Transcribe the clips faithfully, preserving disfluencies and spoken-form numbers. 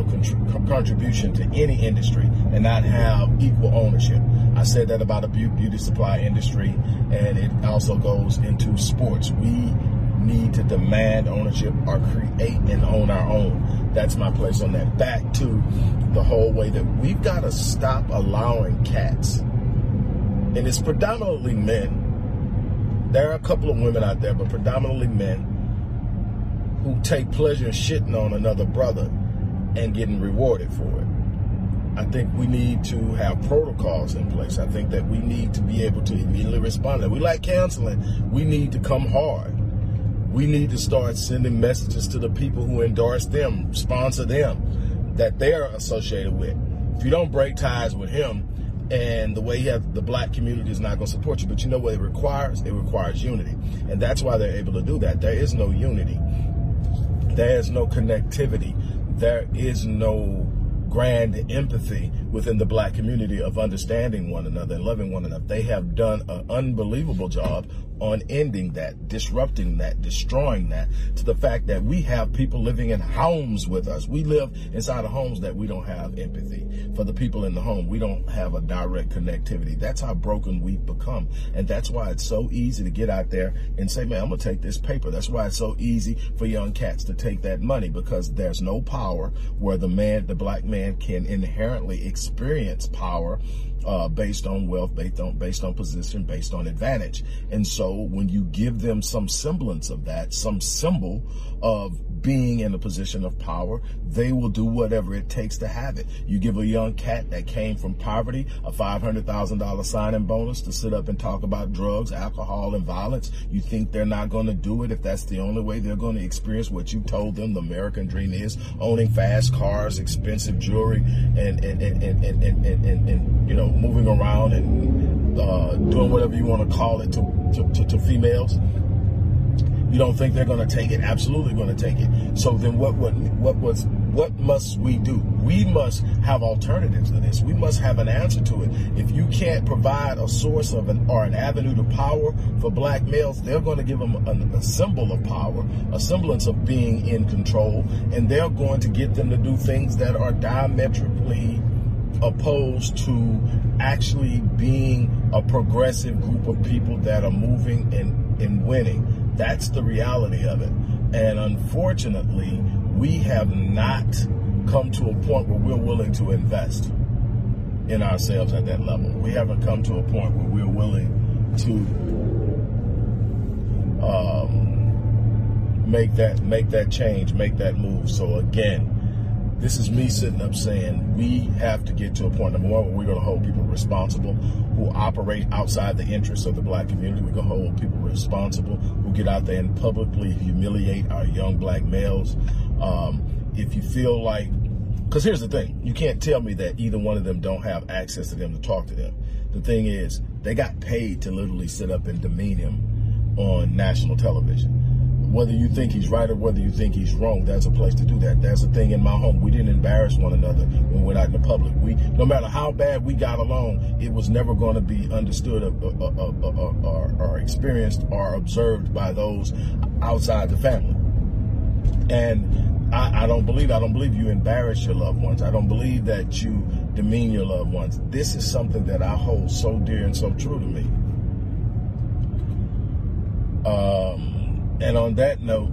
a contr contribution to any industry and not have equal ownership. I said that about the beauty supply industry, and it also goes into sports. We need to demand ownership or create and own our own. That's my place on that. Back to the whole way that we've got to stop allowing cats, and it's predominantly men. There are a couple of women out there, but predominantly men who take pleasure in shitting on another brother and getting rewarded for it. I think we need to have protocols in place. I think that we need to be able to immediately respond to that. We like counseling. We need to come hard. We need to start sending messages to the people who endorse them, sponsor them, that they're associated with. If you don't break ties with him, and the way you have the black community is not going to support you, but you know what it requires? It requires unity. And that's why they're able to do that. There is no unity. There is no connectivity. There is no grand empathy within the black community of understanding one another and loving one another. They have done an unbelievable job on ending that, disrupting that, destroying that, to the fact that we have people living in homes with us. We live inside of homes that we don't have empathy for the people in the home. We don't have a direct connectivity. That's how broken we've become. And that's why it's so easy to get out there and say, man, I'm going to take this paper. That's why it's so easy for young cats to take that money, because there's no power where the man, the black man, can inherently experience power uh, based on wealth, based on, based on position, based on advantage. And so when you give them some semblance of that, some symbol of being in a position of power, they will do whatever it takes to have it. You give a young cat that came from poverty a five hundred thousand dollar signing bonus to sit up and talk about drugs, alcohol, and violence. You think they're not going to do it if that's the only way they're going to experience what you told them the American dream is: owning fast cars, expensive jewelry, and and and and and, and, and, and, and you know, moving around and uh, doing whatever you want to call it to, to, to, to females. You don't think they're going to take it? Absolutely going to take it. So then what, what, what, was, what must we do? We must have alternatives to this. We must have an answer to it. If you can't provide a source of an, or an avenue to power for black males, they're going to give them a, a symbol of power, a semblance of being in control, and they're going to get them to do things that are diametrically opposed to actually being a progressive group of people that are moving and, and winning. That's the reality of it. And unfortunately, we have not come to a point where we're willing to invest in ourselves at that level. We haven't come to a point where we're willing to um, make that make that change, make that move. So again, this is me sitting up saying we have to get to a point, number one, where we're going to hold people responsible who operate outside the interests of the black community. We're going to hold people responsible who get out there and publicly humiliate our young black males. Um, if you feel like, because here's the thing, you can't tell me that either one of them don't have access to them to talk to them. The thing is, they got paid to literally sit up and demean him on national television. Whether you think he's right or whether you think he's wrong, there's a place to do that. There's a thing in my home. We didn't embarrass one another when we went out in the public. We, no matter how bad we got along, it was never going to be understood or, or, or, or, or experienced or observed by those outside the family. And I, I don't believe, I don't believe you embarrass your loved ones. I don't believe that you demean your loved ones. This is something that I hold so dear and so true to me. Um, And on that note,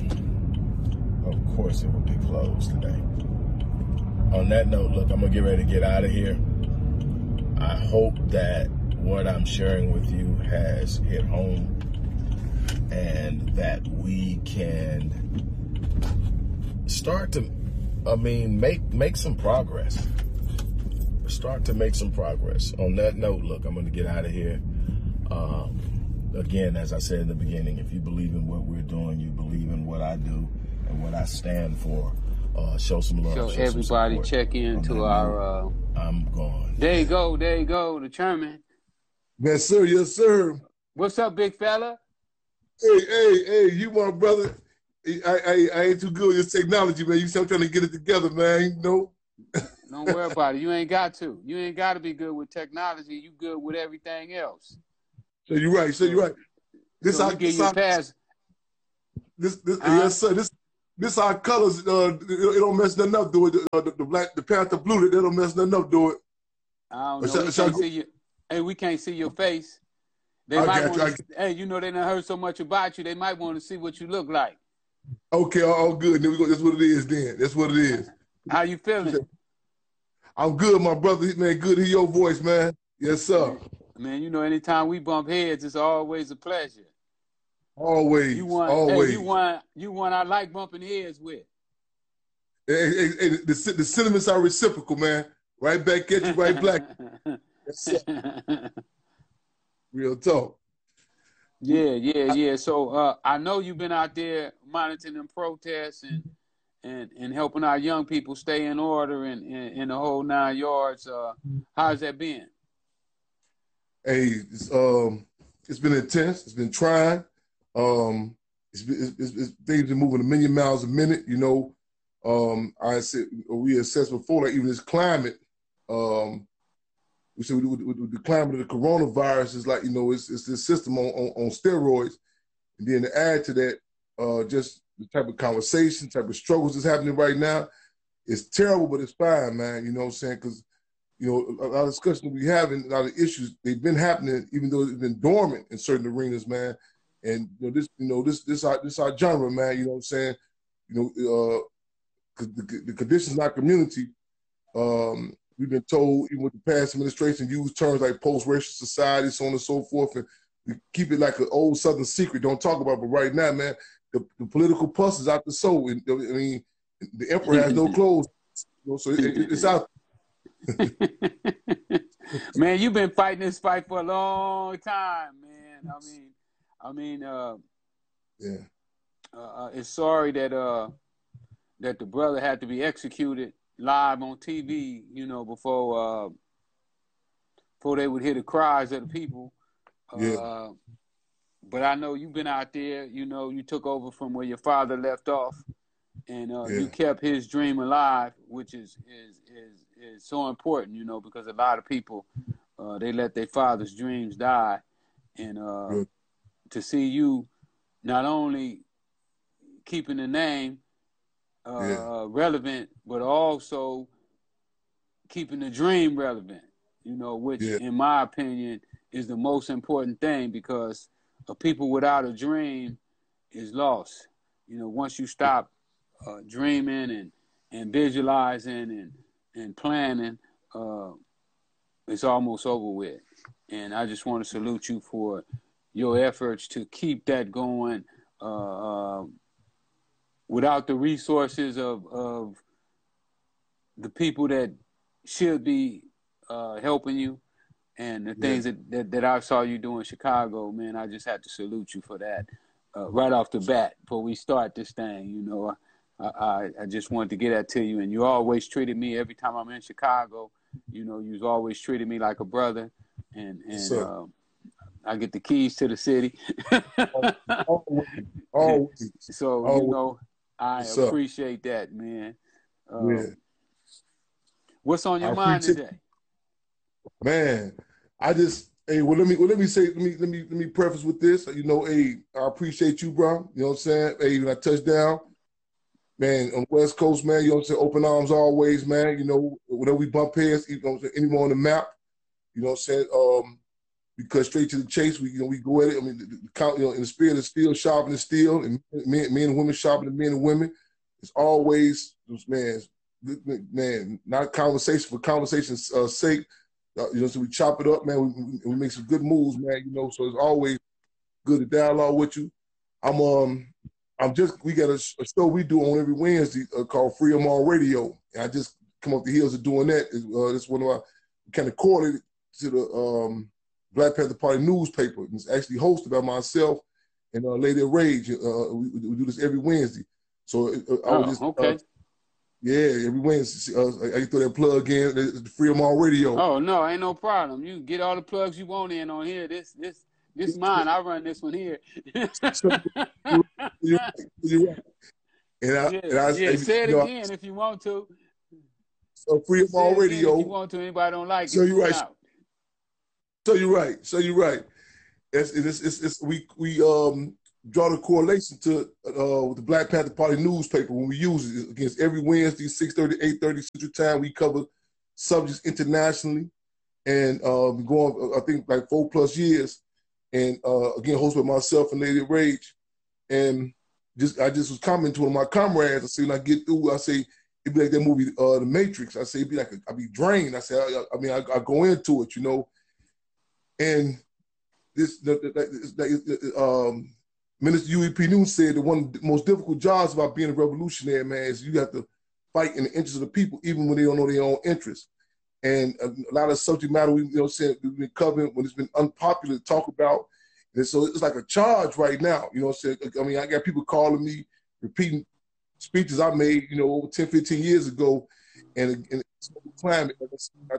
of course it will be closed today. On that note, look, I'm going to get ready to get out of here. I hope that what I'm sharing with you has hit home and that we can start to, I mean, make, make some progress. Start to make some progress. On that note, look, I'm going to get out of here. Um, Again, as I said in the beginning, if you believe in what we're doing, you believe in what I do and what I stand for, uh, show some love. So show everybody some check into our... Uh, I'm gone. There you go, there you go, the chairman. Yes, sir, yes, sir. What's up, big fella? Hey, hey, hey, you my brother. I, I, I ain't too good with this technology, man. You still trying to get it together, man. You know? Don't worry about it. You ain't got to. You ain't got to be good with technology. You good with everything else. So you're right. So you're right. This so I give you a pass. This, this, uh, yes, sir. This, this our colors. Uh, it, it don't mess nothing up, do it. Uh, the, the black, the Panther blue, it don't mess nothing up, do it. I don't know. Shall, we shall can't see you. Hey, we can't see your face. They I might got you, I want to. Hey, you know they done heard so much about you. They might want to see what you look like. Okay, all good. Then we go. That's what it is. Then that's what it is. How you feeling? I'm good, my brother. Man, good to hear your voice, man. Yes, sir. Man, you know, anytime we bump heads, it's always a pleasure. Always, You one, always. Hey, you one, you one I like bumping heads with. Hey, hey, hey, the, the sentiments are reciprocal, man. Right back at you, right back. Yes, sir. Real talk. Yeah, yeah, yeah. So uh, I know you've been out there monitoring them protests and and and helping our young people stay in order and in the whole nine yards. Uh, how's that been? Hey, it's, um, it's been intense. It's been trying. Um, it's, it's, it's, it's things are moving a million miles a minute. You know, um, I said we assessed before that even this climate. Um, we said with, with, with the climate of the coronavirus is like, you know, it's it's this system on, on, on steroids, and then to add to that, uh, just the type of conversation, type of struggles that's happening right now, it's terrible, but it's fine, man. You know what I'm saying? Because you know, a lot of discussions we having, a lot of issues, they've been happening, even though it's been dormant in certain arenas, man. And you know, this, you know, this, this, our, this our genre, man. You know what I'm saying? You know, uh, the, the conditions in our community, um, we've been told, even with the past administration, use terms like post-racial society, so on and so forth, and we keep it like an old Southern secret. Don't talk about it. But right now, man, the, the political pus is out the soul. And, I mean, the emperor has no clothes, you know, so it, it, it's out. Man, you've been fighting this fight for a long time, man. I mean, I mean, uh, yeah. Uh, it's sorry that uh that the brother had to be executed live on T V, you know, before uh before they would hear the cries of the people. Yeah. Uh, but I know you've been out there. You know, you took over from where your father left off, and uh, yeah. you kept his dream alive, which is is is is so important, you know, because a lot of people uh, they let their father's dreams die, and uh, yeah. to see you not only keeping the name uh, yeah. relevant, but also keeping the dream relevant, you know, which yeah. in my opinion is the most important thing, because a people without a dream is lost. You know, once you stop uh, dreaming and, and visualizing and, and planning, uh, it's almost over with. And I just want to salute you for your efforts to keep that going uh, uh, without the resources of, of the people that should be uh, helping you. And the things yeah. that, that, that I saw you do in Chicago, man, I just had to salute you for that uh, right off the bat before we start this thing. You know, I, I, I just wanted to get that to you. And you always treated me, every time I'm in Chicago, you know, you've always treated me like a brother. And, and yes, uh, I get the keys to the city. always, always, so, always. you know, I yes, appreciate that, man. Uh, yeah. What's on your I mind today? Man, I just hey, well let me well let me say let me let me let me preface with this. You know, hey, I appreciate you, bro. You know what I'm saying? Hey, when I touch down, man, on the West Coast, man, you know what I'm saying? Open arms always, man. You know, whenever we bump heads, you know, anywhere on the map, you know what I'm saying? Um, we cut straight to the chase. We you know we go at it. I mean, the, the count, you know, in the spirit of steel, sharpening steel, and men, men and women sharpening men and women. It's always, man, man, not conversation for conversation's uh, sake. Uh, you know, so we chop it up, man. We, we make some good moves, man. You know, so it's always good to dialogue with you. I'm um, I'm just we got a, a show we do on every Wednesday uh, called Freedom on Radio, and I just come off the heels of doing that. Uh, it's one of our kind of correlated to the um, Black Panther Party newspaper. It's actually hosted by myself and uh, Lady of Rage. Uh, we, we do this every Wednesday. So uh, I oh, was just okay. Uh, Yeah, every Wednesday, uh, I throw that plug in, the Freedom on Radio. Oh no, ain't no problem. You get all the plugs you want in on here. This, this, this mine. I run this one here. so, you're right. You're right. And I, yeah, and I, yeah. I, say it you know, again if you want to. So Freedom on Radio. If you want to, anybody don't like it. So you're right. Out. So you're right. So you're right. It's, it's, it's, it's we we um draw the correlation to uh, with the Black Panther Party newspaper when we use it against every Wednesday, six thirty, eight thirty Central Time. We cover subjects internationally, and uh, we go on, I think, like four plus years. And uh, again, hosted by myself and Lady Rage. And just I just was commenting to one of my comrades. I say, when I get through, I say, it'd be like that movie, uh, The Matrix. I say, it'd be like, a, I'd be drained. I say, I, I mean, I, I go into it, you know. And this, the, the, the, the, um, Minister U E P Newton said that one of the most difficult jobs about being a revolutionary, man, is you have to fight in the interest of the people, even when they don't know their own interests. And a lot of subject matter we, you know, said we've been covering when it's been unpopular to talk about. And so it's like a charge right now, you know what I'm saying? I mean, I got people calling me, repeating speeches I made, you know, over ten, fifteen years ago. And, and it's climate. I,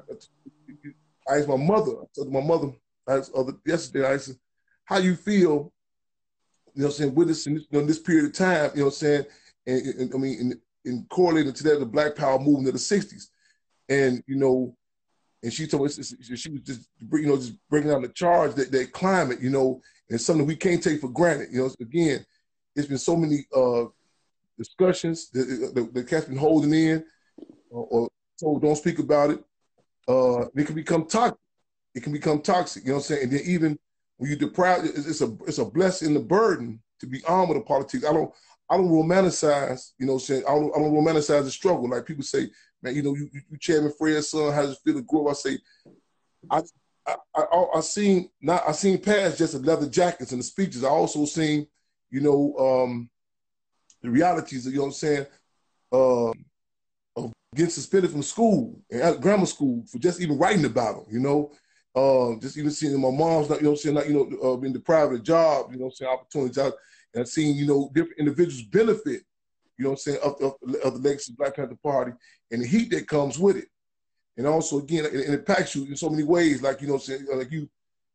I asked my mother, I told my mother I asked, uh, yesterday, I said, how you feel, you know what I'm saying, with us in this, you know, this period of time, you know what I'm saying? And, and I mean, in, in correlating to that, the Black Power movement of the sixties. And, you know, and she told us, she was just, you know, just breaking down the charge that, that climate, you know, and something we can't take for granted. You know, again, it's been so many uh, discussions that the, the cat's been holding in or, or told don't speak about it. Uh, it can become toxic. It can become toxic, you know what I'm saying? And then even when you deprive, it's a, it's a blessing and a burden to be armed with the politics. I don't, I don't romanticize, you know what I'm saying? I don't, I don't romanticize the struggle. Like people say, man, you know, you, you Chairman Fred's son, how does it feel to grow up? I say, I, I, I, I seen not, I seen past just the leather jackets and the speeches. I also seen, you know, um, the realities of, you know what I'm saying, uh, of getting suspended from school and grammar school for just even writing about them, you know, uh, just even seeing my mom's not, you know what I'm saying, not, you know, uh, being deprived of a job, you know what I'm saying, opportunities out, and seeing, you know, different individuals benefit, you know what I'm saying, of, of, of the legacy of the Black Panther Party and the heat that comes with it. And also, again, it, it impacts you in so many ways, like, you know what I'm saying, like you,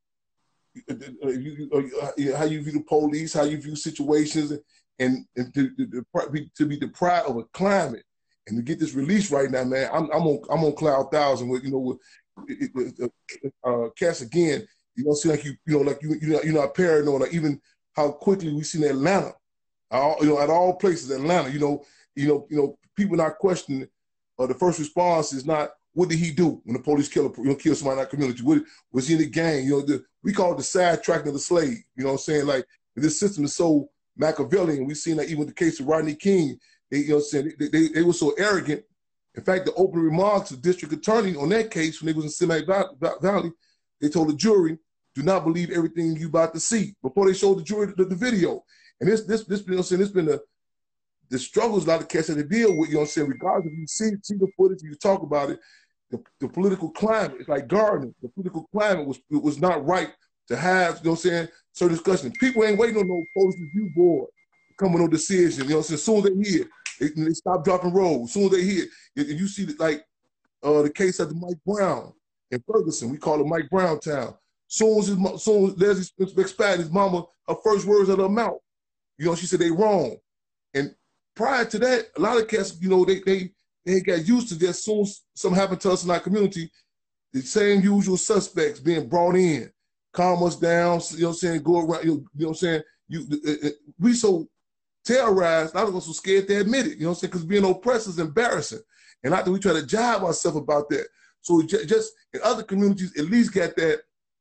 you, you how you view the police, how you view situations, and, and to, to, to be deprived of a climate and to get this release right now, man, I'm, I'm on I'm on cloud thousand with, you know, with, with uh, Cass again, you know, see like you, you know, like you, you know, you're not paranoid, or even how quickly we seen Atlanta, all, you know, at all places, Atlanta, you know, you know, you know, people not questioning. Uh, the first response is not, what did he do when the police kill, a, you know, kill somebody in our community? What, was he in the gang? You know, the, we call it the sidetracking of the slave. You know what I'm saying? Like, this system is so Machiavellian. We've seen that even with the case of Rodney King. They, you know what I'm saying? They, they, they were so arrogant. In fact, the opening remarks of the district attorney on that case, when they was in Semi Valley, they told the jury, do not believe everything you about to see, before they showed the jury the, the video. And this, this, this, you know what I'm saying, it's been a, the struggles a lot of cats had to deal with, you know what I'm saying, regardless if you see, see the footage, you talk about it, the, the political climate, it's like gardening. The political climate was was not right to have, you know what I'm saying, certain discussion. People ain't waiting on no police review board to come with no decision, you know what I'm saying. As soon as they hear, they, they stop dropping rolls. As soon as they hear, and you see that, like uh, the case of the Mike Brown in Ferguson, we call it Mike Brown Town. Soon as, his, soon as Leslie McSpadden, his mama, her first words out of her mouth, you know, she said they wrong. And prior to that, a lot of cats, you know, they they they got used to that. As soon as something happened to us in our community, the same usual suspects being brought in, calm us down, you know what I'm saying, go around, you know, you know what I'm saying, you, uh, uh, we so terrorized, a lot of us were scared to admit it, you know what I'm saying, because being oppressed is embarrassing. And I think we try to jibe ourselves about that. So just in other communities, at least got that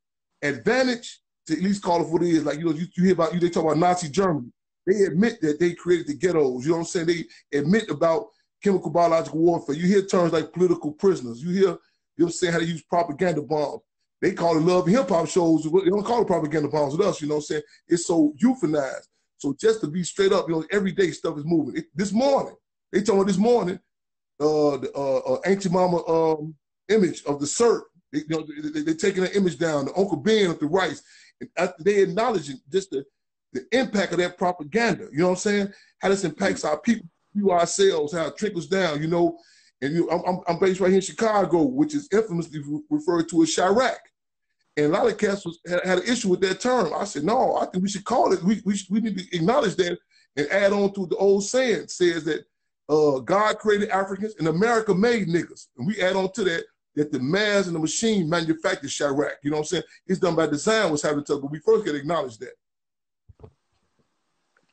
advantage to at least call it what it is. Like, you know, you, you hear about, you they talk about Nazi Germany. They admit that they created the ghettos. You know what I'm saying? They admit about chemical biological warfare. You hear terms like political prisoners. You hear, you know what I'm saying, how they use propaganda bombs. They call it love and hip hop shows. They don't call it propaganda bombs with us, you know what I'm saying? It's so euphanized. So just to be straight up, you know, everyday stuff is moving. It, this morning, they told me this morning, uh, the uh, uh, Auntie Mama um, image of the C E R T. They, you know, they, they, they're taking that image down, the Uncle Ben of the rights. And after they acknowledging just the, the impact of that propaganda, you know what I'm saying? How this impacts our people, you ourselves, how it trickles down, you know? And you, I'm, I'm based right here in Chicago, which is infamously referred to as Chirac. And a lot of cats was, had, had an issue with that term. I said, no, I think we should call it, we, we, we need to acknowledge that and add on to the old saying, says that uh, God created Africans and America made niggas. And we add on to that, that the mass and the machine manufactured Chirac. You know what I'm saying? It's done by design what's happening to us, but we first got to acknowledge that.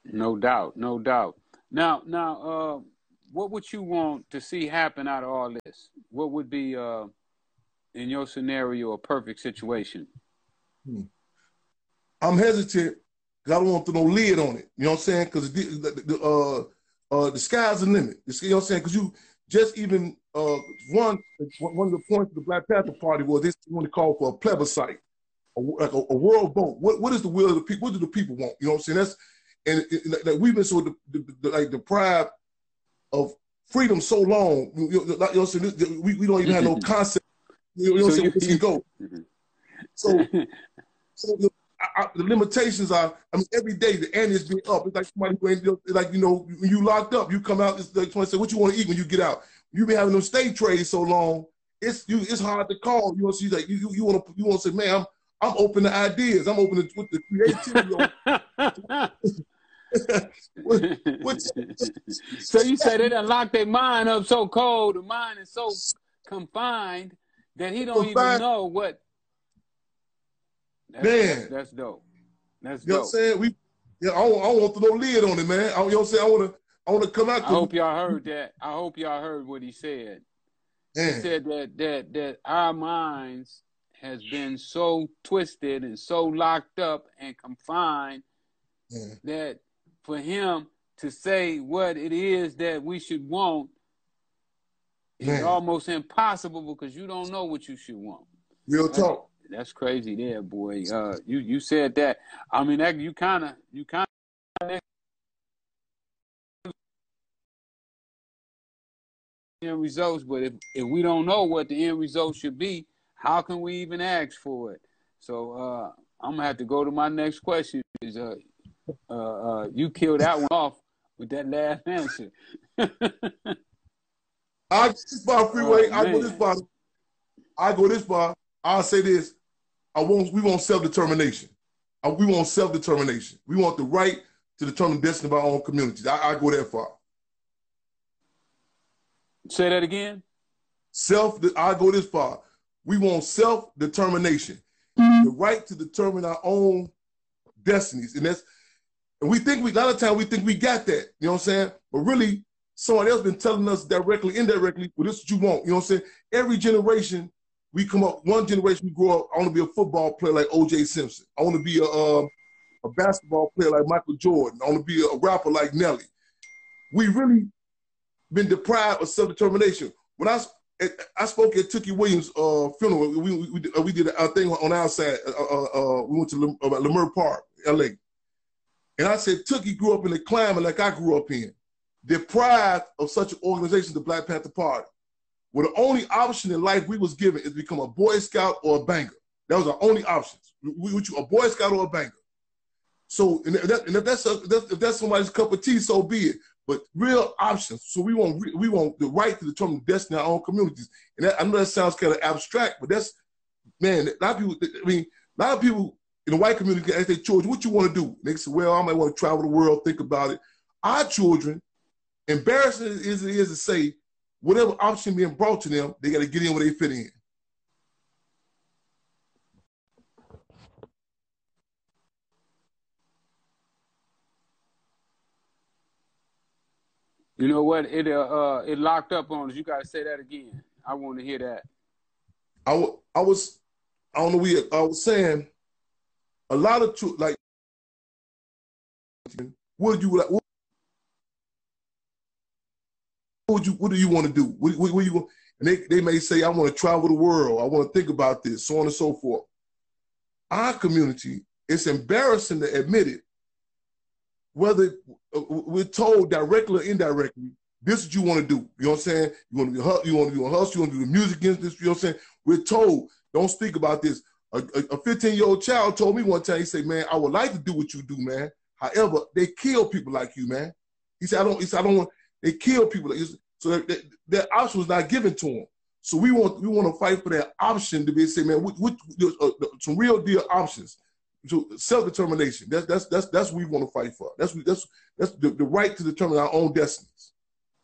No doubt, no doubt. Now, now, uh, what would you want to see happen out of all this? What would be, uh, in your scenario, a perfect situation? Hmm. I'm hesitant because I don't want to throw no lid on it. You know what I'm saying? Because the, the, the, uh, uh, the sky's the limit. You know what I'm saying? Because you just even uh, one one of the points of the Black Panther Party was this want to call for a plebiscite, a, like a, a world vote. What what is the will of the people? What do the people want? You know what I'm saying? That's and it, it, like we've been so de, de, de, like deprived of freedom so long. You know, like, you know what I'm saying? We, we don't even have no concept. You know what I'm saying? Where this can go. So, so the, I, the limitations are, I mean, every day the ante is being up. It's like somebody going, like, you know, when you locked up, you come out, it's like somebody say, what you want to eat when you get out? You've been having them state trades so long, it's you, it's hard to call. You know, see, like you, you, you want to, you want to say, man, I'm, I'm open to ideas. I'm open to with the creativity. what, what, so you say they done lock their mind up so cold, the mind is so confined that he don't confined. even know what. That's, man, that's, that's dope. That's you know dope. what I'm saying? We, yeah, I don't, I don't want to no lid on it, man. I, you know what I'm saying? I want to, I want to come out. I hope y'all heard that. I hope y'all heard what he said. Man. He said that that that our minds has been so twisted and so locked up and confined Man. that for him to say what it is that we should want Man. is almost impossible because you don't know what you should want. Real talk. That's crazy there, boy. Uh, you you said that. I mean, that you kind of you kind of end results, but if if we don't know what the end result should be, how can we even ask for it? So uh, I'm gonna have to go to my next question. Is uh, uh, uh, you killed that one off with that last answer. I go this far, Freeway. Oh, I go this far. I go this far. I'll say this. I want, we want self-determination. We want self-determination. We want the right to determine the destiny of our own communities. I, I go that far. Say that again. Self, I go this far. We want self-determination, mm-hmm. the right to determine our own destinies. And that's, and we think we, a lot of times we think we got that, you know what I'm saying? But really, someone else been telling us directly, indirectly, well, this is what you want, you know what I'm saying? Every generation, we come up, one generation, we grow up, I want to be a football player like O J Simpson. I want to be a, uh, a basketball player like Michael Jordan. I want to be a rapper like Nelly. We really been deprived of self-determination. When I, I spoke at Tookie Williams' uh, funeral, we, we, we, we did a thing on our side. Uh, uh, we went to uh, Leimert Park, L A. And I said, Tookie grew up in the climate like I grew up in, deprived of such an organization, the Black Panther Party. Well, the only option in life we was given is to become a Boy Scout or a banker. That was our only options. We were a Boy Scout or a banker. So, and if, that, and if that's a, if that's somebody's cup of tea, so be it. But real options. So we want we want the right to determine the destiny of our own communities. And that, I know that sounds kind of abstract, but that's, man, a lot of people. I mean, a lot of people in the white community ask their children, "What you want to do?" They say, "Well, I might want to travel the world, think about it." Our children, embarrassing as it is to say, whatever option being brought to them, they got to get in where they fit in. You know what? It uh, uh it locked up on us. You gotta say that again. I want to hear that. I, w- I was, I don't know. We I was saying a lot of truth. Like, what do you like? What would you? What do you want to do? What, what, what you? And they they may say, I want to travel the world. I want to think about this, so on and so forth. Our community, it's embarrassing to admit it. Whether we're told directly or indirectly, this is what you want to do. You know what I'm saying? You want to be, you want to be on hustle, you want to do the music industry. You know what I'm saying? We're told, don't speak about this. A fifteen-year-old child told me one time, he said, man, I would like to do what you do, man. However, they kill people like you, man. He said, I don't, he said, I don't want, they kill people like you. So that, that, that option was not given to them. So we want, we want to fight for that option to be, say, man, what, what, uh, some real deal options. So self-determination. That's that's that's that's what we want to fight for. That's that's that's the, the right to determine our own destinies.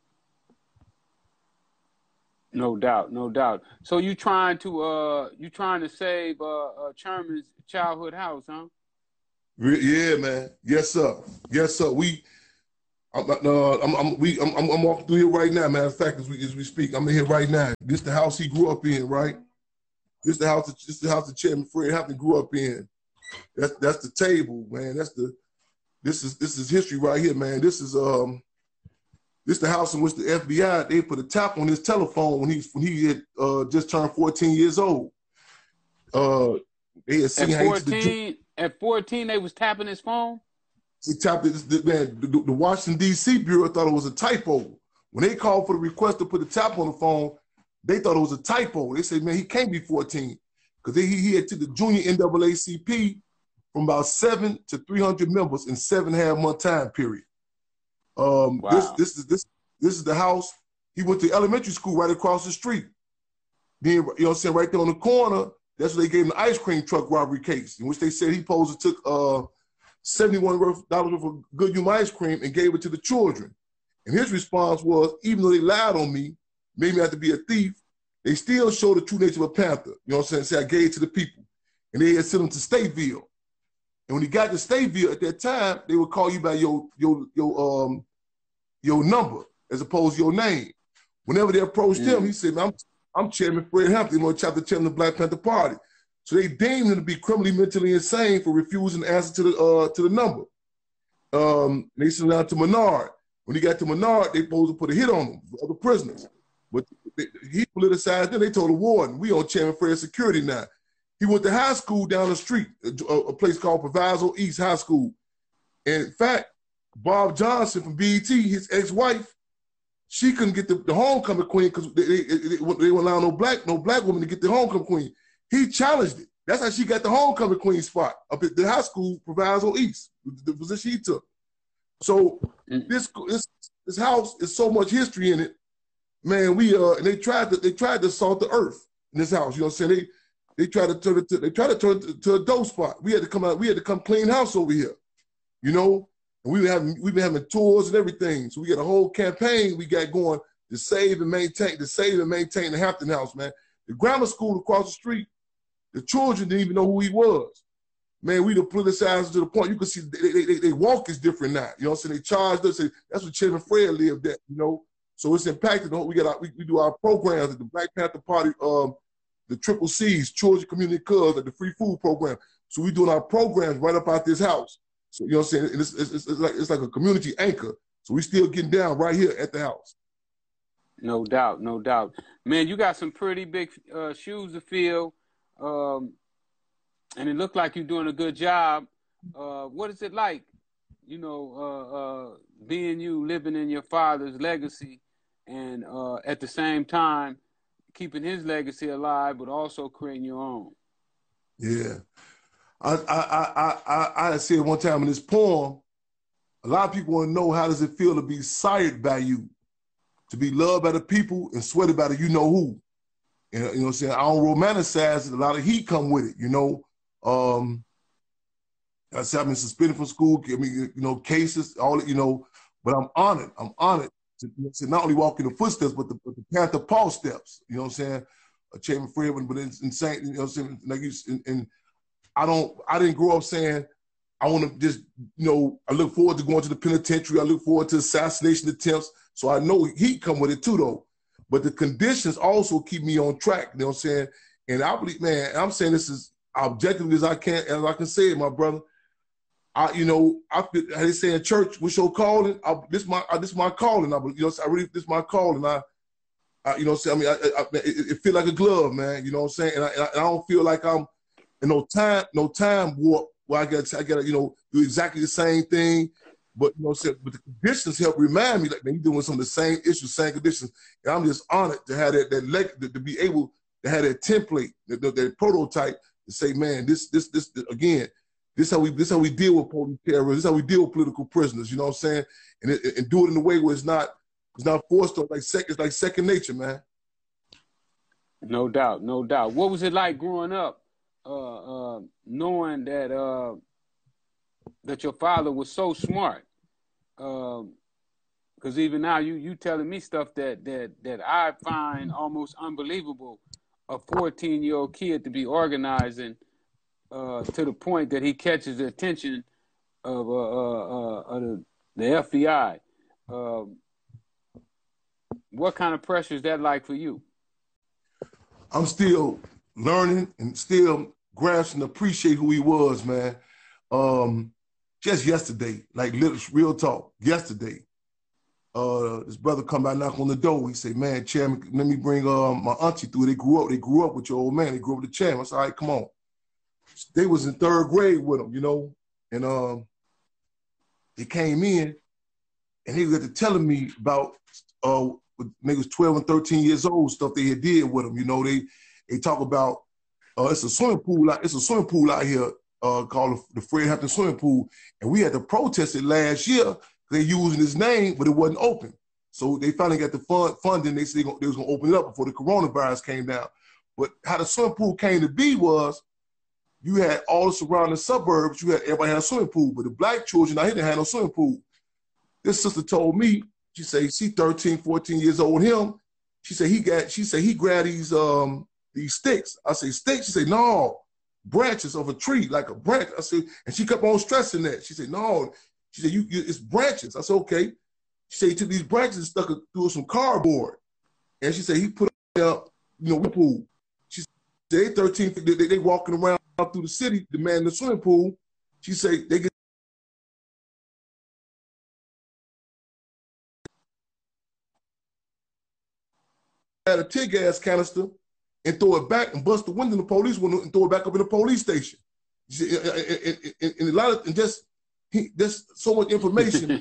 No doubt, no doubt. So you trying to uh you trying to save uh, uh Chairman's childhood house, huh? Yeah, man. Yes, sir. Yes, sir. We, I'm, uh, I'm, I'm, we, I'm, I'm walking through here right now. Matter of fact, as we, as we speak, I'm in here right now. This the house he grew up in, right? This the house, this the house that Chairman Fred Hampton grew up in. That's that's the table, man. That's the, this is this is history right here, man. This is um, this the house in which the F B I they put a tap on his telephone when he when he had uh, just turned fourteen years old. Uh, they had seen at how he fourteen. At fourteen, they was tapping his phone. He tapped it. Man, the, the Washington D C Bureau thought it was a typo. When they called for the request to put the tap on the phone, they thought it was a typo. They said, man, he can't be fourteen because he he had to the junior N double A C P from about seven to three hundred members in seven and a half month time period. Um, wow. This this is this this is the house. He went to elementary school right across the street. Then you know what I'm saying, right there on the corner. That's what they gave him the ice cream truck robbery case, in which they said he supposed to took uh, seventy-one dollars worth of Good Humor ice cream and gave it to the children. And his response was, even though they lied on me, made me have to be a thief, they still showed the true nature of a Panther. You know what I'm saying? Say I gave it to the people. And they had sent him to Stateville. And when he got to Stateville at that time, they would call you by your your your um your number as opposed to your name. Whenever they approached mm. him, he said, man, I'm I'm Chairman Fred Hampton, you know, chapter chairman of the Black Panther Party. So they deemed him to be criminally mentally insane for refusing to answer to the uh, to the number. Um, they sent him down to Menard. When he got to Menard, they supposed to put a hit on him for other prisoners. But they, he politicized them. They told the warden, we on Chairman Fred security now. He went to high school down the street, a, a place called Proviso East High School. And in fact, Bob Johnson from B E T, his ex-wife, she couldn't get the, the homecoming queen because they, they, they, they wouldn't allow no black no black woman to get the homecoming queen. He challenged it. That's how she got the homecoming queen spot up at the high school, Proviso East, the position he took. So mm. this this this house is so much history in it, man. We uh and they tried to they tried to salt the earth in this house. You know what I'm saying? They they tried to turn it to they tried to turn it to, to a dope spot. We had to come out. We had to come clean house over here. You know. We been having we've been having tours and everything. So we got a whole campaign we got going to save and maintain, to save and maintain the Hampton House, man. The grammar school across the street, the children didn't even know who he was. Man, we done politicized to the point you can see they, they, they, they walk is different now. You know what I'm saying? They charged us. That's what Chairman Fred lived at, you know. So it's impacted the whole, we got our, we, we do our programs at the Black Panther Party, um, the Triple C's, Children Community Clubs, at the free food program. So we doing our programs right up out this house. So, you know what I'm saying? It's, it's, it's, like, it's like a community anchor. So we still getting down right here at the house. No doubt, no doubt. Man, you got some pretty big uh, shoes to fill, um, and it looked like you're doing a good job. Uh, what is it like, you know, uh, uh, being you, living in your father's legacy, and uh, at the same time keeping his legacy alive, but also creating your own? Yeah. I, I, I, I, I said one time in this poem, a lot of people want to know, how does it feel to be sired by you, to be loved by the people and sweated by the you know who? And, you know what I'm saying? I don't romanticize it. A lot of heat come with it, you know. Um, I said I've been suspended from school, I mean, you know, cases, all you know, but I'm honored. I'm honored to, you know, to not only walk in the footsteps, but the, but the Panther Paul steps, you know what I'm saying? A Chairman Fred, but it's insane, you know what I'm saying? Like you, and, and I don't, I didn't grow up saying, I want to just, you know, I look forward to going to the penitentiary. I look forward to assassination attempts. So I know heat come with it too, though. But the conditions also keep me on track, you know what I'm saying? And I believe, man, I'm saying this as objectively as I can, as I can say it, my brother. I, you know, I feel, how they say in church, what's your calling? I, this my, I, this my calling. I, you know, I really, this my calling. I, I, you know, what I'm saying? I mean, I, I, it, it feel like a glove, man. You know what I'm saying? And I, and I don't feel like I'm in no time, no time warp where I got, I got to, you know, do exactly the same thing. But you know, what I'm saying, but the conditions help remind me, like, man, you're doing some of the same issues, same conditions. And I'm just honored to have that, that leg, to, to be able to have that template, that, that prototype, to say, man, this, this, this, again, this how we, this how we deal with police terrorists. This how we deal with political prisoners. You know what I'm saying? And, it, and do it in a way where it's not, it's not forced or like second, it's like second nature, man. No doubt, no doubt. What was it like growing up, uh, uh, knowing that uh, that your father was so smart? Because um, even now, you you telling me stuff that that that I find almost unbelievable. A fourteen-year-old kid to be organizing uh, to the point that he catches the attention of, uh, uh, uh, of the, the F B I. Uh, what kind of pressure is that like for you? I'm still learning and still grasping and appreciate who he was, man. Um, just yesterday, like little real talk, yesterday, uh, this brother come by, knock on the door. He say, "Man, Chairman, let me bring uh, my auntie through. They grew up, they grew up with your old man. They grew up with the Chairman." I said, "All right, come on." They was in third grade with him, you know, and um, they came in, and he got to telling me about uh, when niggas twelve and thirteen years old, stuff they had did with them. You know, they they talk about uh, it's a swimming pool. It's a swimming pool out here uh, called the Fred Hampton Swimming Pool, and we had to protest it last year. They using his name, but it wasn't open. So they finally got the fund funding. They said they, gonna, they was gonna open it up before the coronavirus came down. But how the swimming pool came to be was, you had all the surrounding suburbs. You had everybody had a swimming pool, but the black children out here didn't have no swimming pool. This sister told me, she said she thirteen, fourteen years old with him. She said he got, she said he grabbed these um these sticks. I say sticks. She said no, branches of a tree, like a branch. I said, and she kept on stressing that. She said no. She said you, you it's branches. I said okay. She said he took these branches and stuck it through some cardboard, and she said he put up, you know, the pool. She said they thirteen, they, they, they walking around through the city, the man in the swimming pool. She said they get at a tear gas canister and throw it back and bust the window in the police window and throw it back up in the police station. She said, and, and, and, and a lot of and just he, there's so much information.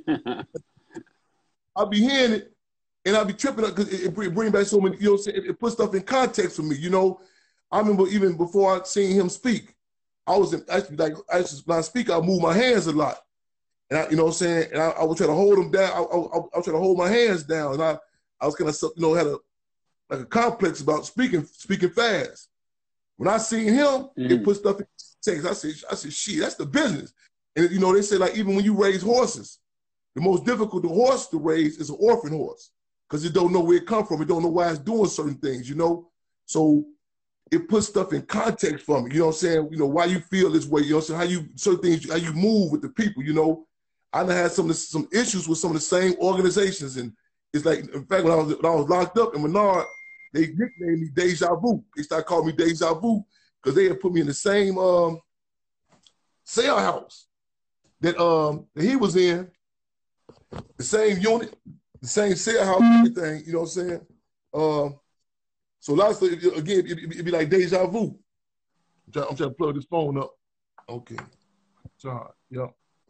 I'll be hearing it and I'll be tripping up because it, it bring back so many, you know, it, it puts stuff in context for me, you know. I remember even before I seen him speak, I was in, actually like, I just, when I speak, I move my hands a lot. And I, you know what I'm saying? And I, I would try to hold them down. I, I, I, I would try to hold my hands down. And I, I was kind of, you know, had a, like a complex about speaking, speaking fast. When I seen him, mm-hmm. it put stuff in text. I said, I said, shit, that's the business. And you know, they say like, even when you raise horses, the most difficult horse to raise is an orphan horse because it don't know where it come from. It don't know why it's doing certain things, you know? So it puts stuff in context for me, you know what I'm saying? You know, why you feel this way, you know what I'm saying? How you, certain things, how you move with the people, you know? I done had some of the, some issues with some of the same organizations. And it's like, in fact, when I was, when I was locked up in Menard, they nicknamed me Deja Vu. They started calling me Deja Vu because they had put me in the same um, cell house that, um, that he was in, the same unit, the same cell house, everything, you know what I'm saying? Um, so lots of, again, it'd it, it be like deja vu. I'm trying, I'm trying to plug this phone up. Okay. Charge, yeah.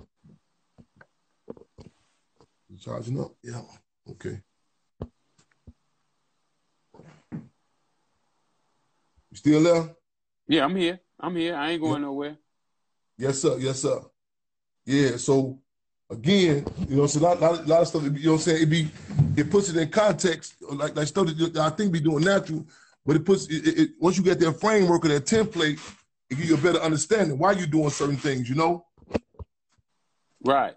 Charging up, yeah, okay. You still there? Yeah, I'm here. I'm here. I ain't going yeah. nowhere. Yes, sir. Yes, sir. Yeah, so again, you know, so a lot, lot, lot of stuff, you know what I'm saying? It be, it puts it in context, like, like stuff that I think be doing natural, but it puts, it, it, once you get that framework or that template, it gives you a better understanding why you're doing certain things, you know? Right.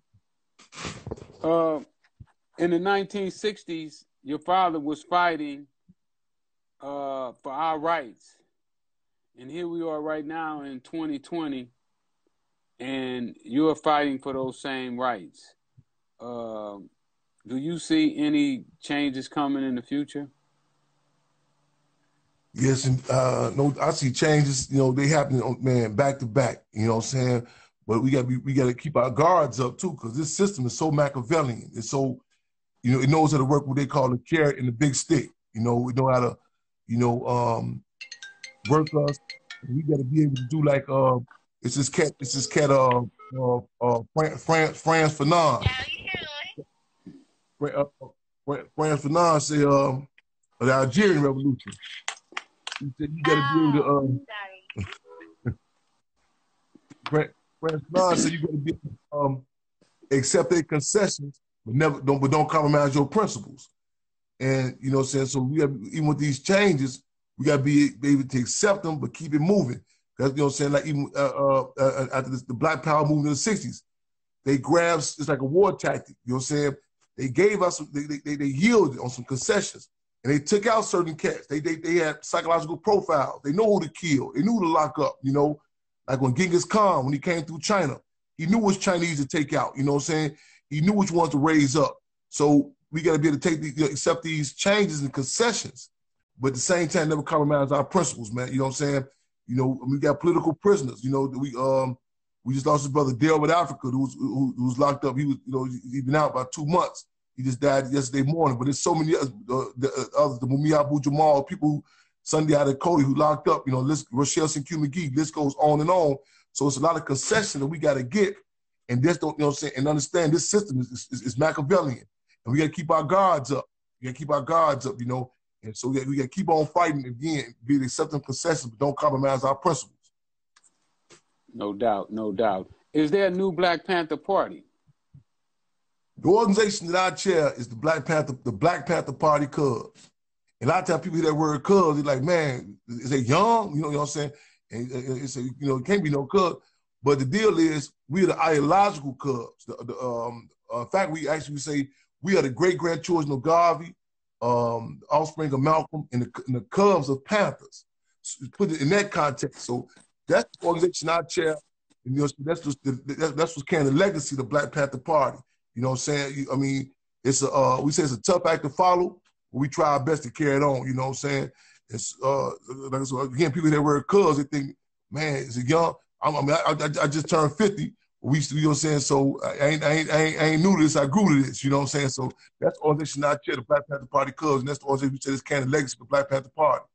Uh, in the nineteen sixties, your father was fighting uh, for our rights. And here we are right now in twenty twenty, and you're fighting for those same rights. Uh, do you see any changes coming in the future? Yes, and uh, no, I see changes. You know, they happen, man, back to back. You know what I'm saying? But we got we got to keep our guards up too, because this system is so Machiavellian. It's so, you know, it knows how to work what they call the carrot and the big stick. You know, we know how to, you know, um, work us. We got to be able to do like uh, it's this cat, it's this cat, uh, uh, uh Frantz Frantz Fanon. Frantz Fanon said, um, the Algerian Revolution. He said you got to be able to. Um, Frantz Fanon said you got to be um, accept their concessions, but never don't, but don't compromise your principles. And you know what I'm saying? So we have, even with these changes, we got to be, be able to accept them, but keep it moving. Because, you know what I'm saying? Like even uh, uh, uh, after this, the Black Power movement in the sixties, they grabbed, it's like a war tactic. You know what I'm saying? They gave us, they, they, they yielded on some concessions. and they took out certain cats. They they they had psychological profiles. They know who to kill. They knew who to lock up. You know, like when Genghis Khan, when he came through China, he knew which Chinese to take out. You know what I'm saying? He knew which ones to raise up. So we got to be able to take these, you know, accept these changes and concessions, but at the same time never compromise our principles, man. You know what I'm saying? You know, we got political prisoners. You know, we um we just lost his brother Dale with Africa, who was who, who was locked up. He was, you know, he'd been out about two months. He just died yesterday morning. But there's so many others, uh, the uh, others, the Mumia Abu Jamal, people, who, Sunday Adekode, who locked up. You know, list, Rochelle St-Q McGee. List goes on and on. So it's a lot of concession that we got to get, and this don't, you know what I'm saying, and understand this system is, is, is Machiavellian, and we got to keep our guards up. We got to keep our guards up, you know, and so we got, we got to keep on fighting again, be accepting concessions, but don't compromise our principles. No doubt, no doubt. Is there a new Black Panther Party? The organization that I chair is the Black Panther, the Black Panther Party Cubs. And a lot of times people hear that word Cubs, they're like, man, is they young? You know, you know what I'm saying? And it's a, you know, it can't be no Cubs. But the deal is, we are the ideological Cubs. The, the, um, uh, in fact, we actually say we are the great-grandchildren of Garvey, um, offspring of Malcolm, and the, and the Cubs of Panthers. So put it in that context. So that's the organization I chair. And, you know, that's what's, the, that's what's carrying the legacy of the Black Panther Party. You know what I'm saying? I mean, it's a, uh, we say it's a tough act to follow, but we try our best to carry it on. You know what I'm saying? It's uh, like so again, people that wear Cubs, they think, man, is it young? I'm, I mean, I, I, I just turned fifty. We, you know what I'm saying? So I ain't, I ain't, I ain't, I ain't new to this. I grew to this. You know what I'm saying? So that's the organization I chair, the Black Panther Party Cubs, and that's the organization we say this carrying the legacy of the Black Panther Party.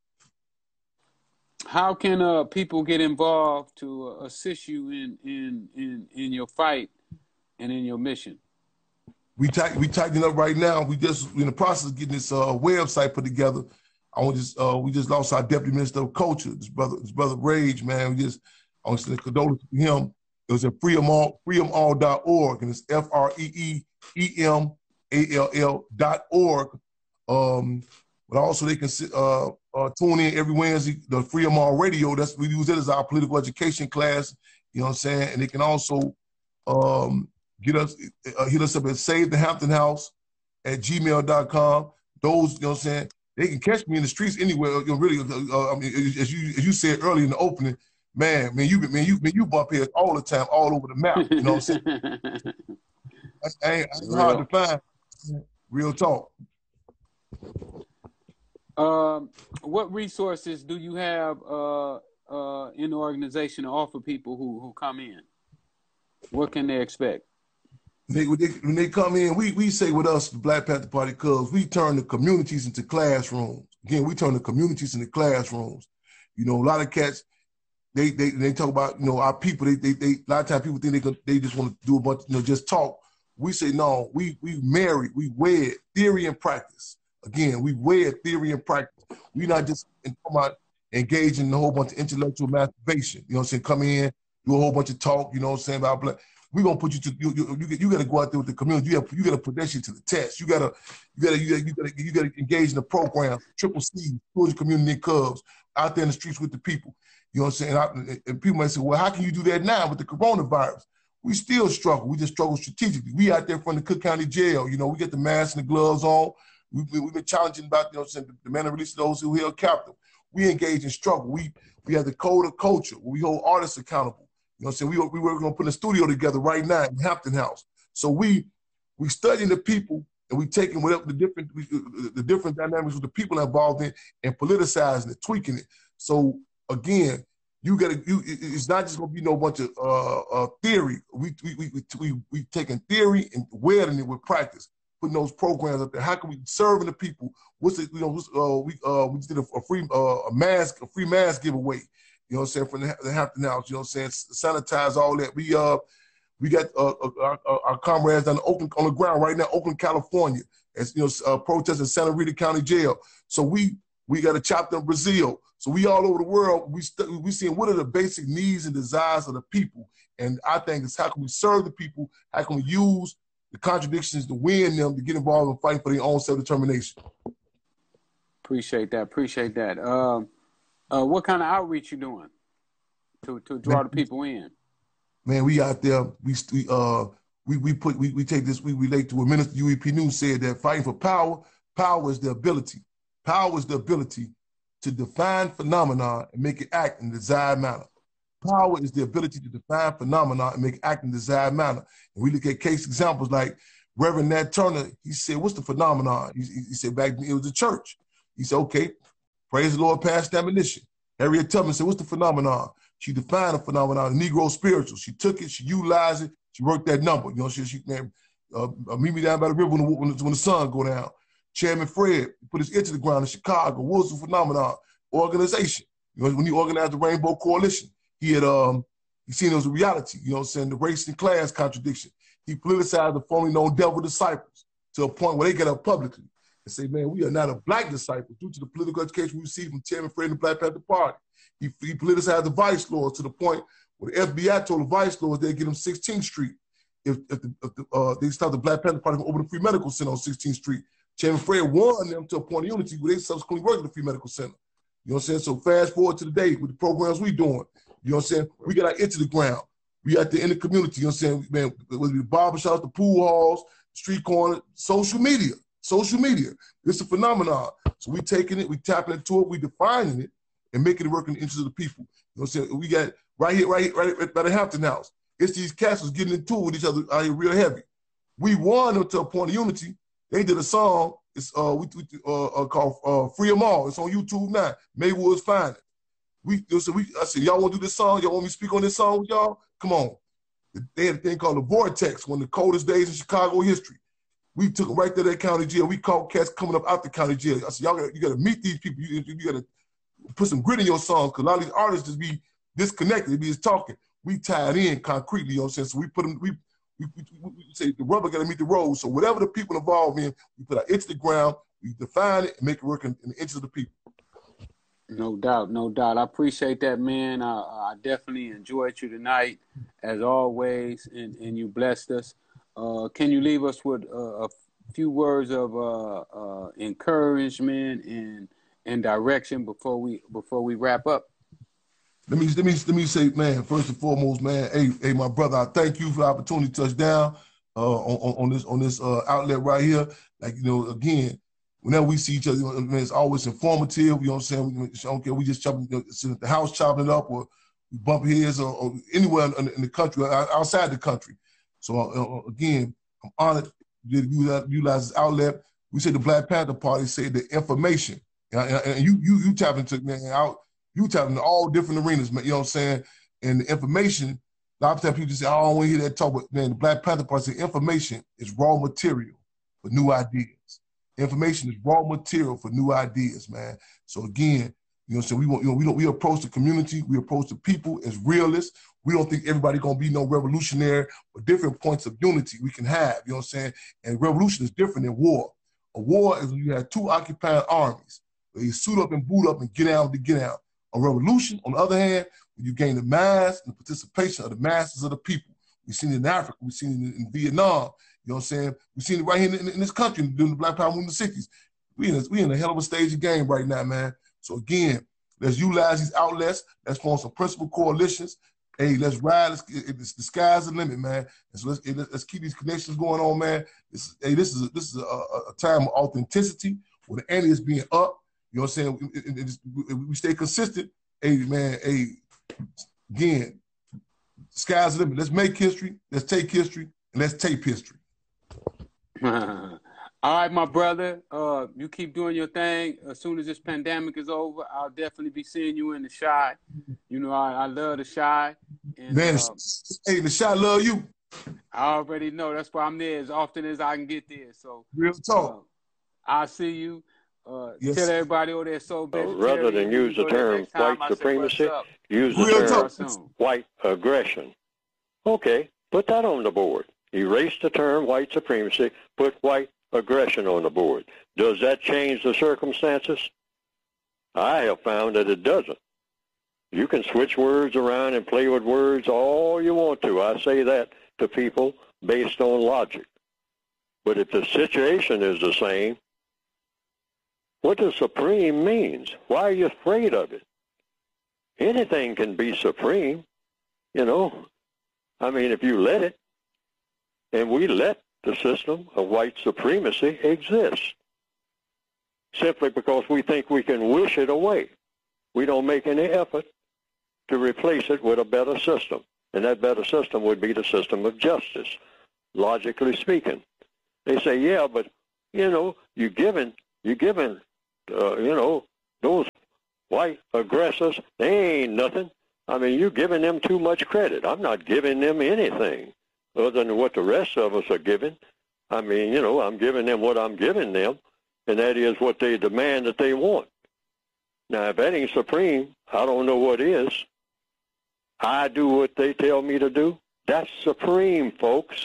How can uh, people get involved to uh, assist you in, in in in your fight and in your mission? We tight, we tightening up right now. We just in the process of getting this uh, website put together. I want just uh, we just lost our deputy minister of culture, this brother, this brother Rage, man. We just I want to send a condolence to him. It was at freedom all freedom all dot org, and it's F R E E E M A L L dot org. Um, but also they can uh, uh, tune in every Wednesday, the Freedom All Radio. That's we use it as our political education class. You know what I'm saying? And they can also um, get us uh, hit us up at Save the Hampton House at gmail dot com. Those, you know what I'm saying? They can catch me in the streets anywhere. You know, really, uh, I mean, as you as you said earlier in the opening, man, man, you man, you man, you bump heads all the time, all over the map. You know what I'm saying? That's ain't, ain't hard to find. Real talk. Um, what resources do you have uh, uh, in the organization to offer people who who come in? What can they expect? They, when, they, when they come in, we we say with us, the Black Panther Party Cubs, we turn the communities into classrooms. Again, we turn the communities into classrooms. You know, a lot of cats, they they they talk about, you know, our people. They they, they a lot of times people think they can, they just want to do a bunch, you know, just talk. We say no. We we marry, we wed theory and practice. Again, we wed theory and practice. We not just talking about engaging in a whole bunch of intellectual masturbation. You know what I'm saying? Come in, do a whole bunch of talk. You know what I'm saying about black. We're gonna put you to you. You, you, you got to go out there with the community. You have you got to put that shit to the test. You gotta you gotta you gotta you gotta, you gotta engage in the program. Triple C, Georgia Community Cubs, out there in the streets with the people. You know what I'm saying? I, and people might say, well, how can you do that now with the coronavirus? We still struggle. We just struggle strategically. We out there from the Cook County Jail. You know, we get the masks and the gloves on. We've been, we've been challenging about, you know, the demand and release of those who held captive. We engage in struggle. We we have the code of culture where we hold artists accountable. You know what I'm saying? We, we were going to put a studio together right now in Hampton House. So we we studying the people and we taking whatever the different we, the different dynamics with the people involved in and politicizing it, tweaking it. So again, you got to. You, it's not just going to be no bunch of uh, uh, theory. We we we we we taking theory and wedding it with practice. Putting those programs up there. How can we serving the people? What's it? You know, what's, uh, we uh, we just did a, a free uh, a mask, a free mask giveaway. You know what I'm saying, from the, the Hampton House. You know what I'm saying, sanitize all that. We uh we got uh, our, our comrades down in Oakland on the ground right now, Oakland, California, as you know, uh, protesting Santa Rita County Jail. So we we got a chapter in Brazil. So we all over the world. We st- we seeing what are the basic needs and desires of the people, and I think it's how can we serve the people? How can we use the contradictions to win them, to get involved in fighting for their own self-determination. Appreciate that. Appreciate that. Um, uh, what kind of outreach you doing to to draw man, the people in? Man, we out there. We we uh we we put we, we take this. We relate to what Minister U E P News said, that fighting for power, power is the ability. Power is the ability to define phenomena and make it act in the desired manner. Power is the ability to define phenomena and make it act in the desired manner. And we look at case examples like Reverend Nat Turner. He said, what's the phenomenon? He, he said back then it was the church. He said, okay, praise the Lord, pass the ammunition. Harriet Tubman said, what's the phenomenon? She defined the phenomenon, the Negro spiritual. She took it, she utilized it, she worked that number. You know, she, she man, uh, meet me down by the river when the, when the, when the sun go down. Chairman Fred put his ear to the ground in Chicago. What was the phenomenon? Organization. You know, when he organized the Rainbow Coalition, he had um he seen it was a reality. You know what I'm saying? The race and class contradiction. He politicized the formerly known devil disciples to a point where they get up publicly and say, man, we are not a black disciple due to the political education we received from Chairman Fred and the Black Panther Party. He, he politicized the vice lords to the point where the F B I told the vice lords they'd get them sixteenth Street if, if, the, if the, uh, they stopped the Black Panther Party from opening the Free Medical Center on sixteenth Street. Chairman Fred warned them to a point of unity where they subsequently worked at the Free Medical Center. You know what I'm saying? So fast forward to today with the programs we doing. You know what I'm saying? We got our ear to the ground. We out there in the community, you know what I'm saying? Man, whether it be the barbershops, the pool halls, street corner, social media, social media. It's a phenomenon. So we taking it, we tapping into it, we defining it, and making it work in the interest of the people. You know what I'm saying? We got right here, right here, right here by the Hampton House. It's these castles getting into it with each other out here real heavy. We won them to a point of unity. They did a song, it's uh, we, we, uh, uh, called uh, Free 'Em All. It's on YouTube now. Maywood's Finest. We, so we, I said, y'all want to do this song? Y'all want me to speak on this song with y'all? Come on. They had a thing called the Vortex, one of the coldest days in Chicago history. We took them right to that county jail. We caught cats coming up out the county jail. I said, y'all got, you got to meet these people. You, you got to put some grit in your songs because a lot of these artists just be disconnected. They be just talking. We tied in concretely, you know what I'm saying? So we put them, we, we, we, we say the rubber got to meet the road. So whatever the people involved in, we put our ear to the ground, we define it and make it work in, in the interest of the people. No doubt, no doubt. I appreciate that, man. I, I definitely enjoyed you tonight, as always, and, and you blessed us. Uh, can you leave us with uh, a few words of uh, uh, encouragement and and direction before we before we wrap up? Let me let me let me say, man. First and foremost, man. Hey, hey, my brother. I thank you for the opportunity to touch down uh, on, on this on this uh, outlet right here. Like you know, again. Whenever we see each other, you know, it's always informative. You know what I'm saying? We don't care. We just chopping, you know, sitting at the house chopping it up, or we bump heads, or, or anywhere in, in the country, or outside the country. So uh, again, I'm honored to utilize this outlet. We say the Black Panther Party say the information, and, and you you you tap into man out. You tap into all different arenas, man. You know what I'm saying? And the information. A lot of times people just say, "I don't want to hear that talk," but man, the Black Panther Party say information is raw material for new ideas. Information is raw material for new ideas, man. So again, you know, so we want, you know, we don't, we approach the community, we approach the people as realists. We don't think everybody gonna be no revolutionary, but different points of unity we can have. You know what I'm saying? And revolution is different than war. A war is when you have two occupying armies, where you suit up and boot up and get out to get out. A revolution, on the other hand, when you gain the mass and the participation of the masses of the people. We've seen it in Africa, we've seen it in, in Vietnam. You know what I'm saying? We've seen it right here in, in, in this country during the Black Power movement in the sixties. We in, a, we in a hell of a stage of game right now, man. So again, let's utilize these outlets. Let's form some principal coalitions. Hey, let's ride. Let's, it, it's, the sky's the limit, man. And so let's, it, let's keep these connections going on, man. This, hey, this is a, this is a, a time of authenticity where the ante is being up. You know what I'm saying? It, it, it, we stay consistent. Hey, man. Hey, again, sky's the limit. Let's make history. Let's take history, and let's tape history. All right, my brother. Uh, you keep doing your thing. As soon as this pandemic is over, I'll definitely be seeing you in the Chi. You know, I, I love the Chi. And, Man, uh, hey, the Chi love you. I already know. That's why I'm there as often as I can get there. So real talk. Uh, I'll see you. Uh, yes. Tell everybody over there so uh, rather than use the term white supremacy, use the real term talk. white aggression. Okay, put that on the board. Erase the term white supremacy, put white aggression on the board. Does that change the circumstances? I have found that it doesn't. You can switch words around and play with words all you want to. I say that to people based on logic. But if the situation is the same, what does supreme means? Why are you afraid of it? Anything can be supreme, you know. I mean, if you let it, and we let the system of white supremacy exist. simply because we think we can wish it away. We don't make any effort to replace it with a better system. And that better system would be the system of justice, logically speaking. They say, yeah, but, you know, you're giving, you're giving, uh, you know, those white aggressors, they ain't nothing. I mean, you're giving them too much credit. I'm not giving them anything other than what the rest of us are giving. I mean, you know, I'm giving them what I'm giving them, and that is what they demand that they want. Now, if that ain't supreme, I don't know what is. I do what they tell me to do. That's supreme, folks.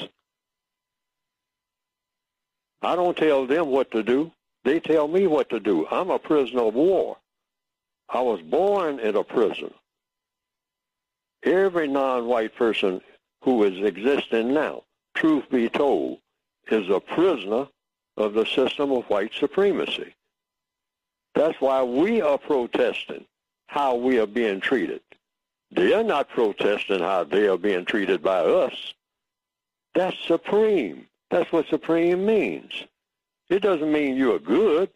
I don't tell them what to do. They tell me what to do. I'm a prisoner of war. I was born in a prison. Every non-white person who is existing now, truth be told, is a prisoner of the system of white supremacy. That's why we are protesting how we are being treated. They are not protesting how they are being treated by us. That's supreme. That's what supreme means. It doesn't mean you're good.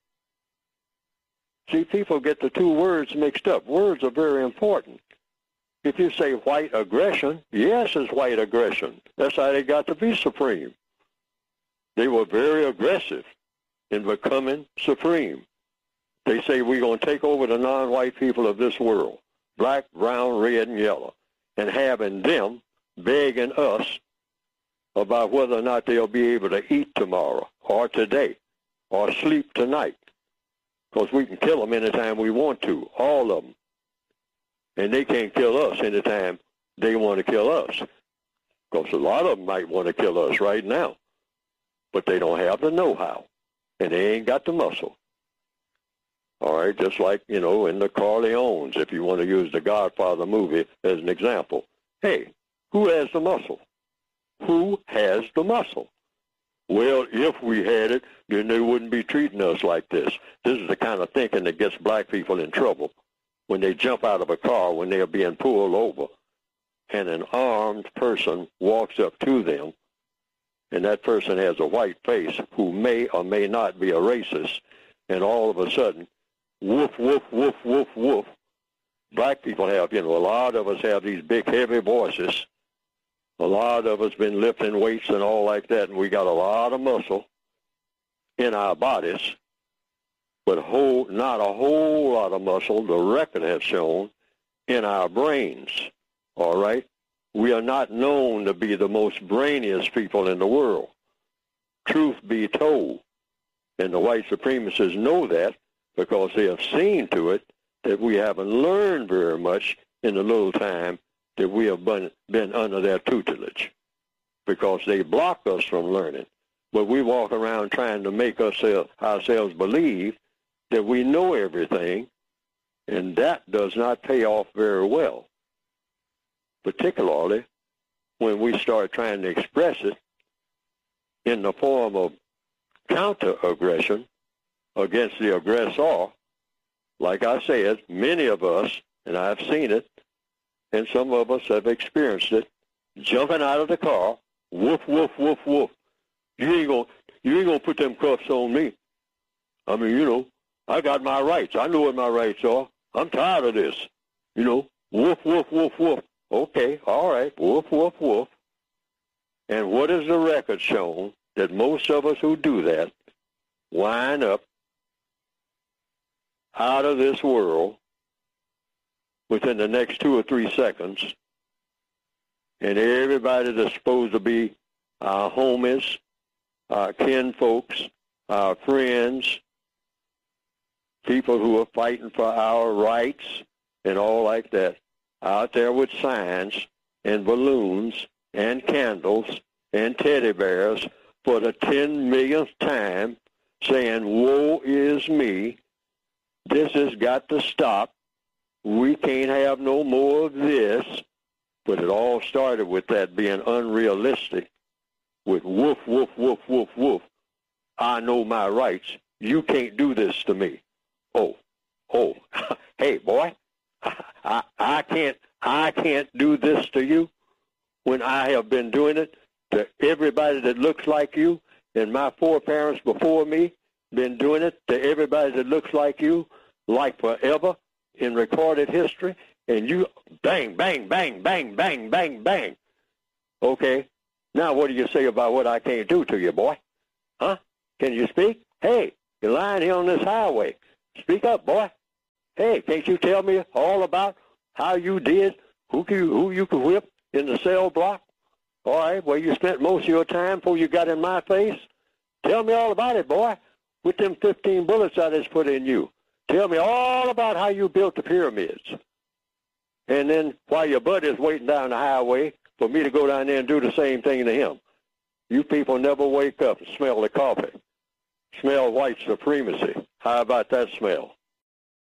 See, people get the two words mixed up. Words are very important. If you say white aggression, yes, it's white aggression. That's how they got to be supreme. They were very aggressive in becoming supreme. They say we're going to take over the non-white people of this world, black, brown, red, and yellow, and having them begging us about whether or not they'll be able to eat tomorrow or today or sleep tonight, because we can kill them anytime we want to, all of them. And they can't kill us anytime they want to kill us, because a lot of them might want to kill us right now, but they don't have the know-how, and they ain't got the muscle. All right, just like, you know, in the Corleones, if you want to use the Godfather movie as an example. Hey, who has the muscle? Who has the muscle? Well, if we had it, then they wouldn't be treating us like this. This is the kind of thinking that gets black people in trouble when they jump out of a car when they are being pulled over and an armed person walks up to them, and that person has a white face who may or may not be a racist, and all of a sudden, woof, woof, woof, woof, woof. Black people have, you know, a lot of us have these big, heavy voices. A lot of us been lifting weights and all like that, and we got a lot of muscle in our bodies, but whole, not a whole lot of muscle, the record has shown, in our brains, all right? We are not known to be the most brainiest people in the world. Truth be told, and the white supremacists know that because they have seen to it that we haven't learned very much in the little time that we have been, been under their tutelage, because they block us from learning. But we walk around trying to make us, uh, ourselves believe that we know everything, and that does not pay off very well, particularly when we start trying to express it in the form of counter-aggression against the aggressor. Like I said, many of us, and I've seen it, and some of us have experienced it, jumping out of the car, woof, woof, woof, woof. You ain't gonna, you ain't gonna put them cuffs on me. I mean, you know, I got my rights. I know what my rights are. I'm tired of this. You know, woof, woof, woof, woof. Okay, all right, woof, woof, woof. And what has the record shown? That most of us who do that wind up out of this world within the next two or three seconds, and everybody that's supposed to be our homies, our kin folks, our friends, people who are fighting for our rights and all like that, out there with signs and balloons and candles and teddy bears for the ten millionth time saying, woe is me, this has got to stop, we can't have no more of this. But it all started with that being unrealistic, with woof, woof, woof, woof, woof. I know my rights. You can't do this to me. Oh, oh, hey, boy, I, I can't, I can't do this to you when I have been doing it to everybody that looks like you and my foreparents before me been doing it to everybody that looks like you, like forever in recorded history, and you bang, bang, bang, bang, bang, bang, bang. Okay, now what do you say about what I can't do to you, boy? Huh? Can you speak? Hey, you're lying here on this highway. Speak up, boy. Hey, can't you tell me all about how you did, who you, who you could whip in the cell block? All right, where you spent most of your time before you got in my face? Tell me all about it, boy, with them fifteen bullets I just put in you. Tell me all about how you built the pyramids. And then while your buddy's waiting down the highway for me to go down there and do the same thing to him. You people never wake up and smell the coffee. Smell white supremacy. How about that smell?